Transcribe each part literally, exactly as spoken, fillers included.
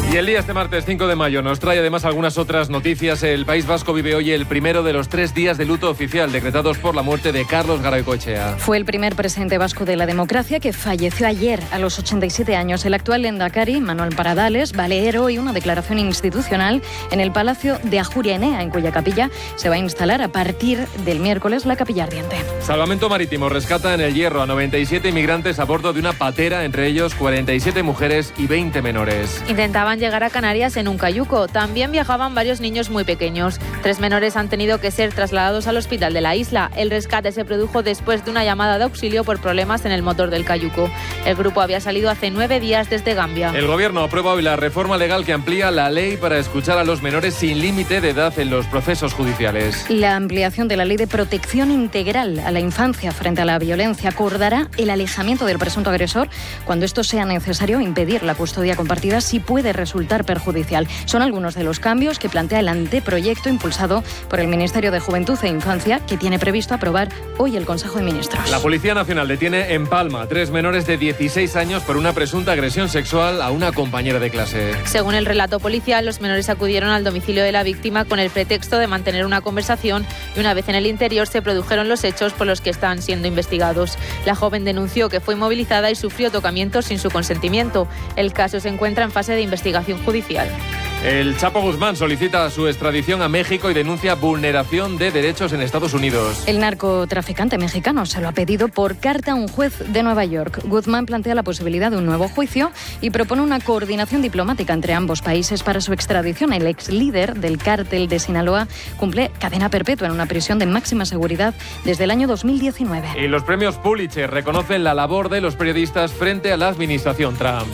Y el día este martes cinco de mayo nos trae además algunas otras noticias. El País Vasco vive hoy el primero de los tres días de luto oficial decretados por la muerte de Carlos Garaikoetxea. Fue el primer presidente vasco de la democracia que falleció ayer a los ochenta y siete años. El actual lehendakari, Manuel Paradales, va a leer hoy una declaración institucional en el Palacio de Ajuria Enea, en cuya capilla se va a instalar a partir del miércoles la capilla ardiente. Salvamento Marítimo rescata en el Hierro a noventa y siete inmigrantes a bordo de una patera, entre ellos cuarenta y siete mujeres y veinte menores. Intentaban llegar a Canarias en un cayuco. También viajaban varios niños muy pequeños. Tres menores han tenido que ser trasladados al hospital de la isla. El rescate se produjo después de una llamada de auxilio por problemas en el motor del cayuco. El grupo había salido hace nueve días desde Gambia. El gobierno aprueba hoy la reforma legal que amplía la ley para escuchar a los menores sin límite de edad en los procesos judiciales. La ampliación de la ley de protección integral a la infancia frente a la violencia acordará el alejamiento del presunto agresor cuando esto sea necesario, impedir la custodia compartida si puede resultar perjudicial. Son algunos de los cambios que plantea el anteproyecto impulsado por el Ministerio de Juventud e Infancia, que tiene previsto aprobar hoy el Consejo de Ministros. La Policía Nacional detiene en Palma a tres menores de dieciséis años por una presunta agresión sexual a una compañera de clase. Según el relato policial, los menores acudieron al domicilio de la víctima con el pretexto de mantener una conversación y una vez en el interior se produjeron los hechos por los que están siendo investigados. La joven denunció que fue inmovilizada y sufrió tocamientos sin su consentimiento. El caso se encuentra en fase de investigación judicial. El Chapo Guzmán solicita su extradición a México y denuncia vulneración de derechos en Estados Unidos. El narcotraficante mexicano se lo ha pedido por carta a un juez de Nueva York. Guzmán plantea la posibilidad de un nuevo juicio y propone una coordinación diplomática entre ambos países para su extradición. El ex líder del cártel de Sinaloa cumple cadena perpetua en una prisión de máxima seguridad desde el año dos mil diecinueve. Y los premios Pulitzer reconocen la labor de los periodistas frente a la administración Trump.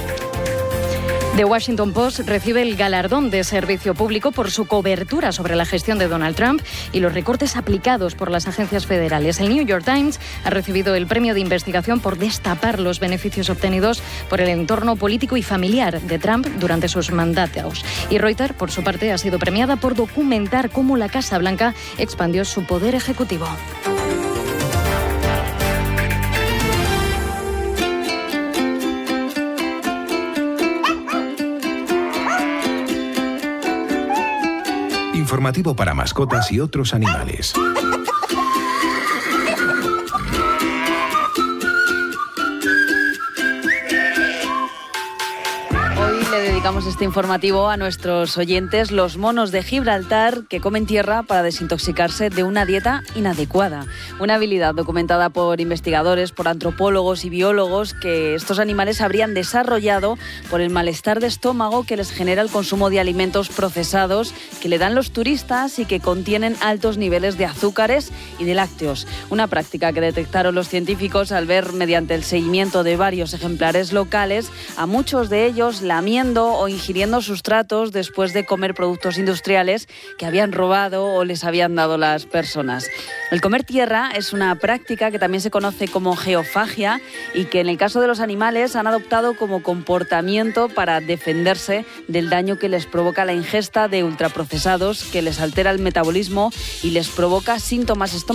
The Washington Post recibe el galardón de servicio público por su cobertura sobre la gestión de Donald Trump y los recortes aplicados por las agencias federales. El New York Times ha recibido el premio de investigación por destapar los beneficios obtenidos por el entorno político y familiar de Trump durante sus mandatos. Y Reuters, por su parte, ha sido premiada por documentar cómo la Casa Blanca expandió su poder ejecutivo. Informativo para mascotas y otros animales. Dedicamos este informativo a nuestros oyentes, los monos de Gibraltar que comen tierra para desintoxicarse de una dieta inadecuada. Una habilidad documentada por investigadores, por antropólogos y biólogos que estos animales habrían desarrollado por el malestar de estómago que les genera el consumo de alimentos procesados que le dan los turistas y que contienen altos niveles de azúcares y de lácteos. Una práctica que detectaron los científicos al ver mediante el seguimiento de varios ejemplares locales a muchos de ellos lamiendo o ingiriendo sustratos después de comer productos industriales que habían robado o les habían dado las personas. El comer tierra es una práctica que también se conoce como geofagia y que en el caso de los animales han adoptado como comportamiento para defenderse del daño que les provoca la ingesta de ultraprocesados, que les altera el metabolismo y les provoca síntomas estomacales